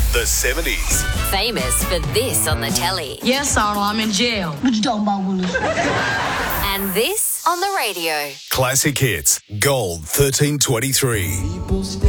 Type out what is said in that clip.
The 70s. Famous for this on the telly. Yes, Arnold, I'm in jail. What you talking about, Willis? And this on the radio. Classic hits. Gold 1323.